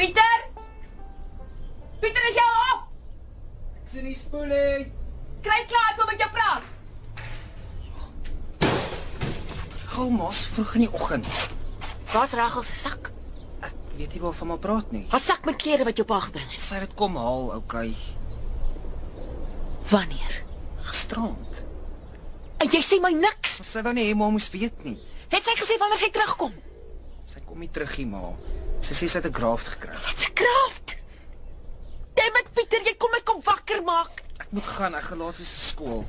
Pieter? Pieter, is jy op? Ek's in die spoeling. Kry klaar, ek wil met jou praat. Gou mos vroeg in die oggend. Waar's Rachel se sak? Ek weet nie waarvan maar praat nie. Haar sak met klere wat jou pa gebring het. Sy het dit kom haal, okay. Wanneer? Gisterand. En jy sê my niks. Sy wou nie hê ma moes weet nie. Het sy gesê wanneer sy terugkom? Sy kom nie terug nie, ma. Sy sê sy het 'n graft gekry. Wat 'n kraft. Dammit, Pieter, jy kom my kom wakker maak. Ek moet gaan, ek gelaat vir se skool.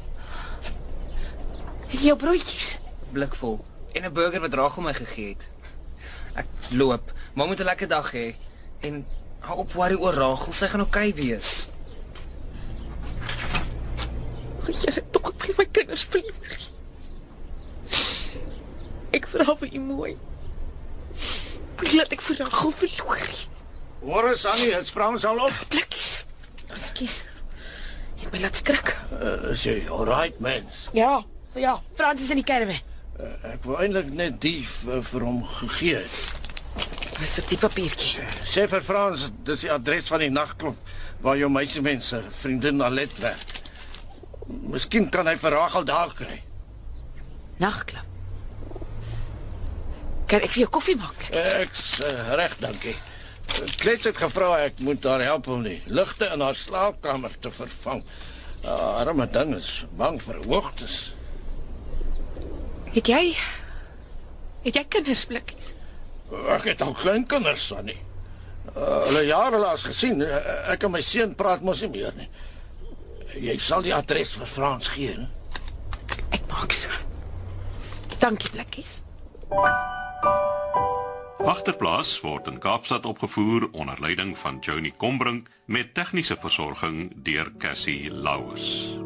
Jou broodjies. Blikvol. En 'n burger wat Rachel my gegee het. Ek loop. Ma moet 'n lekker dag hê. En hou op worry oor Rachel, sy gaan okay wees. Here, tog ek wil my kinders verloor. Ek vra vir u mooi. Laat ek vir Rachel verloor. Hoor eens, Annie, het Frans al op? Blikkies. Ekskuus. Jy het my laat skrik. Is jy alright, mens? Ja, Frans is in die caravan. Ek wou eintlik net die vir hom gegee het. Wat is op die papiertjie? Sê vir Frans, dis die adres van die nagklub waar jou meisiemense, vriendin Alet werk. Miskien kan hy vir Rachel daar kry. Nagklub. Kan ek vir jou koffie maak? Ek's reg, dankie. Klets het gevra ek moet haar help om die ligte in haar slaapkamer te vervang. Arme ding is bang vir hoogtes. Het jy kinders, Blikkies? Ek het al kleinkinders, Annie. Hulle jare laas gesien. Ek en my seun praat mos nie meer nie. Jy sal die adres vir Frans gee, ne? Ek maak so. Dankie, Blikkies. Agterplaas word in Kaapstad opgevoer onder leiding van Johnny Combrink met tegniese versorging deur Cassie Lauers.